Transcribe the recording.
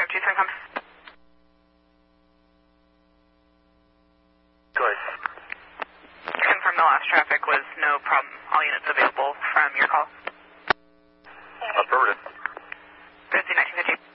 23 comes. Good. Confirm the last traffic was no problem. All units available from your call. Affirmative. Good, 1950.